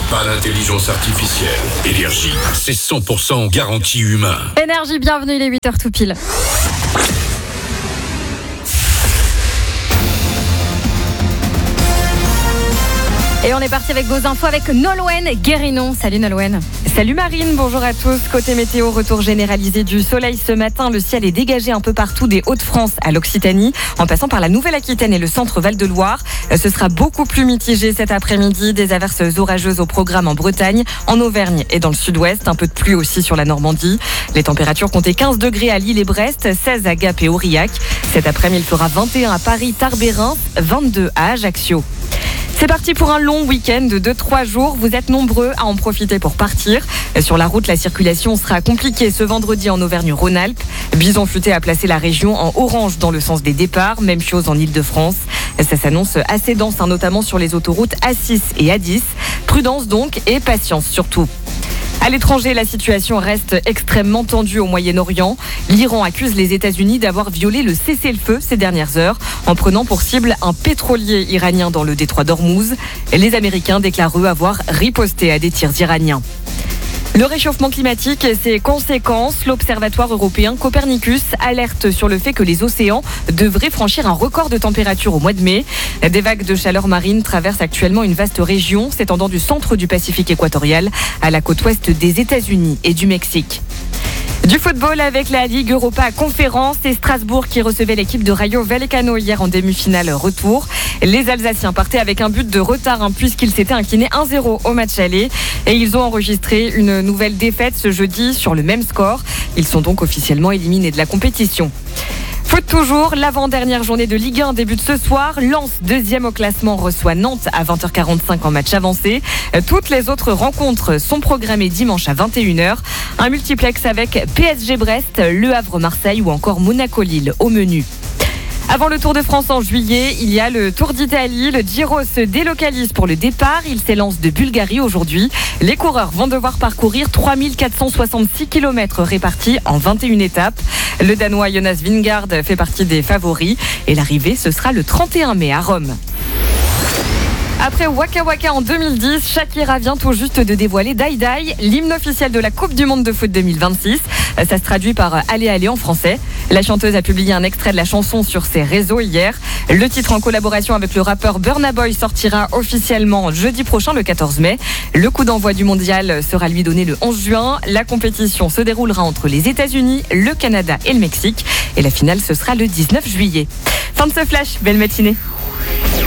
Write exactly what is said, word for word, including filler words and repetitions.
pas l'intelligence artificielle. Énergie, c'est cent pour cent garantie humain. Énergie, bienvenue, il est huit heures tout pile. Et on est parti avec vos infos avec Nolwenn Guérinon. Salut Nolwenn. Salut Marine, bonjour à tous. Côté météo, retour généralisé du soleil ce matin. Le ciel est dégagé un peu partout des Hauts-de-France à l'Occitanie, en passant par la Nouvelle-Aquitaine et le centre Val-de-Loire. Ce sera beaucoup plus mitigé cet après-midi. Des averses orageuses au programme en Bretagne, en Auvergne et dans le sud-ouest. Un peu de pluie aussi sur la Normandie. Les températures comptaient quinze degrés à Lille et Brest, seize à Gap et Aurillac. Cet après-midi, il fera vingt et un à Paris, Tarbes et Reims, vingt-deux à Ajaccio. C'est parti pour un long week-end de deux à trois jours. Vous êtes nombreux à en profiter pour partir. Sur la route, la circulation sera compliquée ce vendredi en Auvergne-Rhône-Alpes. Bison Futé a placé la région en orange dans le sens des départs. Même chose en Ile-de-France. Ça s'annonce assez dense, hein, notamment sur les autoroutes A six et A dix. Prudence donc et patience surtout. À l'étranger, la situation reste extrêmement tendue au Moyen-Orient. L'Iran accuse les États-Unis d'avoir violé le cessez-le-feu ces dernières heures en prenant pour cible un pétrolier iranien dans le détroit d'Ormuz. Les Américains déclarent eux avoir riposté à des tirs iraniens. Le réchauffement climatique et ses conséquences, l'Observatoire européen Copernicus alerte sur le fait que les océans devraient franchir un record de température au mois de mai. Des vagues de chaleur marine traversent actuellement une vaste région s'étendant du centre du Pacifique équatorial à la côte ouest des États-Unis et du Mexique. Du football avec la Ligue Europa Conférence et Strasbourg qui recevait l'équipe de Rayo Vallecano hier en demi-finale retour. Les Alsaciens partaient avec un but de retard hein, puisqu'ils s'étaient inclinés un zéro au match aller et ils ont enregistré une nouvelle défaite ce jeudi sur le même score. Ils sont donc officiellement éliminés de la compétition. Foot toujours, l'avant-dernière journée de Ligue un débute ce soir. Lens, deuxième au classement, reçoit Nantes à vingt heures quarante-cinq en match avancé. Toutes les autres rencontres sont programmées dimanche à vingt et une heures. Un multiplex avec P S G Brest, Le Havre Marseille ou encore Monaco Lille au menu. Avant le Tour de France en juillet, il y a le Tour d'Italie. Le Giro se délocalise pour le départ. Il s'élance de Bulgarie aujourd'hui. Les coureurs vont devoir parcourir trois mille quatre cent soixante-six kilomètres répartis en vingt et une étapes. Le Danois Jonas Vingegaard fait partie des favoris. Et l'arrivée, ce sera le trente et un mai à Rome. Après Waka Waka en deux mille dix, Shakira vient tout juste de dévoiler Die Die, l'hymne officiel de la Coupe du Monde de foot deux mille vingt-six. Ça se traduit par Allez Allez en français. La chanteuse a publié un extrait de la chanson sur ses réseaux hier. Le titre en collaboration avec le rappeur Burna Boy sortira officiellement jeudi prochain, le quatorze mai. Le coup d'envoi du mondial sera lui donné le onze juin. La compétition se déroulera entre les États-Unis, le Canada et le Mexique. Et la finale, ce sera le dix-neuf juillet. Fin de ce flash, belle matinée.